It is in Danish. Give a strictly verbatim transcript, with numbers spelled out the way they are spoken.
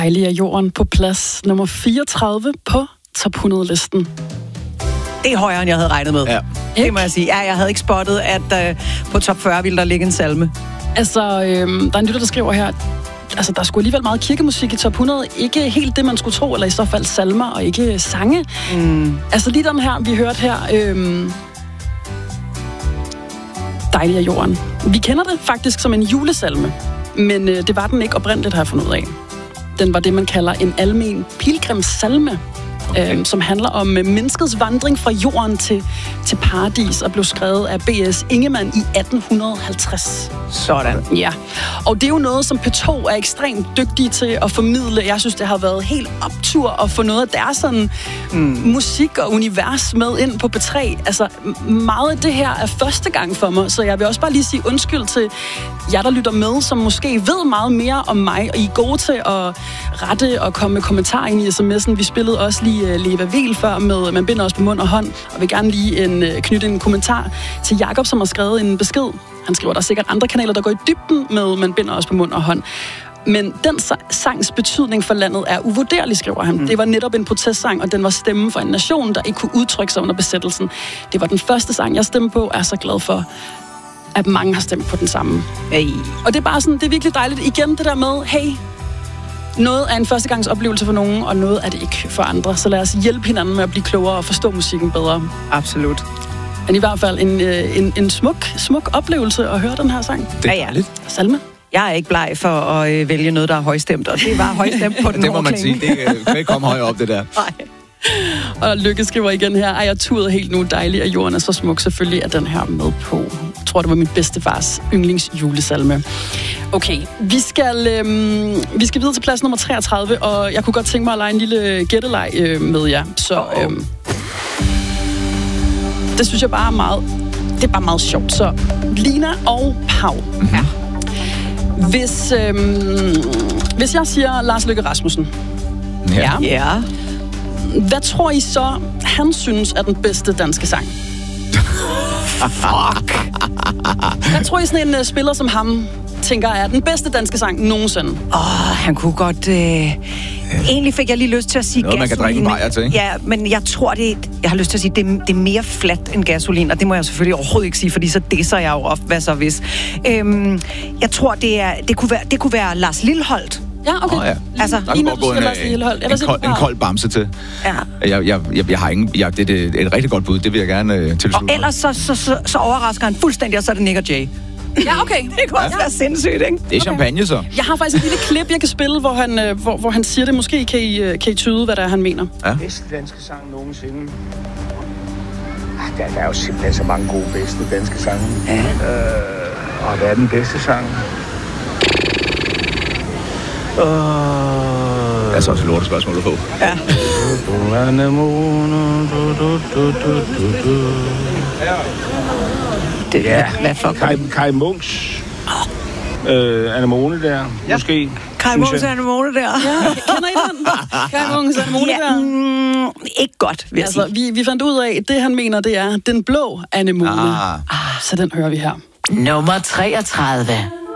Dejlig af jorden på plads nummer fireogtredive på top hundrede-listen. Det er højere, end jeg havde regnet med. Ja. Det må jeg sige. Ja, jeg havde ikke spottet, at uh, på top fyrre ville der ligge en salme. Altså, øhm, der er en lytter, der skriver her, altså, der er sgu alligevel meget kirkemusik i top hundrede. Ikke helt det, man skulle tro, eller i så fald salmer, og ikke sange. Mm. Altså, lige den her, vi hørte her, øhm, Dejlig af jorden. Vi kender det faktisk som en julesalme, men øh, det var den ikke oprindeligt, har jeg fundet ud af. Den var det, man kalder en almen pilgrimssalme, okay. øhm, som handler om øh, menneskets vandring fra jorden til, til paradis, og blev skrevet af B S Ingemann i atten halvtreds. Sådan. Ja, og det er jo noget, som P to er ekstremt dygtige til at formidle. Jeg synes, det har været helt optur at få noget af deres sådan, mm. musik og univers med ind på P tre. Altså, meget af det her er første gang for mig, så jeg vil også bare lige sige undskyld til jer, der lytter med, som måske ved meget mere om mig, og I er gode til at rette og komme med kommentarer ind i sms'en. Vi spillede også lige uh, Leva Vel før med Man binder os på mund og hånd, og vil gerne lige en, uh, knytte en kommentar til Jakob, som har skrevet en besked. Han skriver, der er sikkert andre kanaler, der går i dybden med Man binder os på mund og hånd. Men den sangs betydning for landet er uvurderlig, skriver han. Mm. Det var netop en protestsang, og den var stemmen for en nation, der ikke kunne udtrykke sig under besættelsen. Det var den første sang, jeg stemte på, og er så glad for, at mange har stemt på den samme. Hey. Og det er bare sådan, det er virkelig dejligt. Igen det der med, hey, noget er en førstegangsoplevelse for nogen, og noget er det ikke for andre. Så lad os hjælpe hinanden med at blive klogere og forstå musikken bedre. Absolut. Men i hvert fald en, en, en smuk, smuk oplevelse at høre den her sang. Det er ja, ja. dejligt. Salme. Jeg er ikke bleg for at øh, vælge noget, der er højstemt, og det var højstemt på den det må man sige. Det kan ikke komme højere op, det der. Nej. Og Lykke skriver igen her, ej, jeg turede helt nu, Dejlig af jorden er så smuk. Selvfølgelig er den her med på. Jeg tror, det var min bedstefars yndlingsjulesalme. Okay, vi skal, øhm, vi skal videre til plads nummer treogtredive, og jeg kunne godt tænke mig at lege en lille gætteleg øh, med jer. Så øhm, det synes jeg bare er meget, det er bare meget sjovt. Så Lina og Pau. Ja. Hvis, øhm, hvis jeg siger Lars Løkke Rasmussen. Ja. Ja. Hvad tror I så, han synes er den bedste danske sang? Fuck. Hvad tror I sådan en uh, spiller som ham tænker er den bedste danske sang nogensinde? Åh, oh, han kunne godt... Øh... Ja. Egentlig fik jeg lige lyst til at sige noget, gasolin. Man kan drikke en bajer til, ikke? Ja, men jeg tror, det er, jeg har lyst til at sige, det er, det er mere fladt end gasolin, og det må jeg selvfølgelig overhovedet ikke sige, fordi så disser jeg jo ofte, hvad så hvis. Øhm, jeg tror, det, er, det, kunne være, det kunne være Lars Lilholt. Ja, okay. Oh, ja. Altså, der kunne godt gå en, en, en, en, kold, en kold bamse til. Ja. Jeg, jeg, jeg, jeg har ingen... Jeg, det, det er et rigtig godt bud, det vil jeg gerne uh, tilslutte. Og ellers så, så, så, så overrasker han fuldstændig, og så er det Nick og Jay. Ja, okay. Det kunne også ja. være sindssygt, ikke? Det er champagne, så. Jeg har faktisk et lille klip, jeg kan spille, hvor han, øh, hvor, hvor han siger det. Måske kan I, kan I tyde, hvad det er, han mener. Ja. Bedste danske sang nogensinde. Der, der er jo simpelthen så mange gode bedste danske sange. Ja. Øh, og hvad er den bedste sang? Uh, altså også et lortespørgsmål at få. Ja. Det, ja. Hvad for Kai, Kai Munks. Øh, Anemone der, ja. Måske. Kai Munks Anemone der. Ja, kender I den? Kai Munks Anemone ja, der? Mm, ikke godt, vil jeg altså, sige. Vi, vi fandt ud af, det han mener, det er den blå anemone. Ah. Ah, så den hører vi her. Nummer treogtredive.